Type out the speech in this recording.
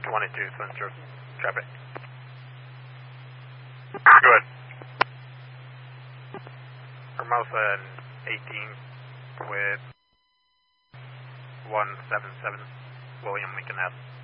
22 Central traffic. Good. Hermosa and 18 with 177 William Lincoln Ave.